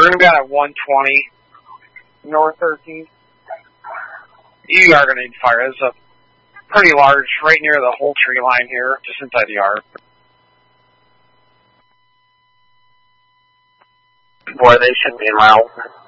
We're going to be out at 120 North 13th. You are going to need fire. It's a pretty large, right near the whole tree line here, just inside the yard. Boy, they should be in my open.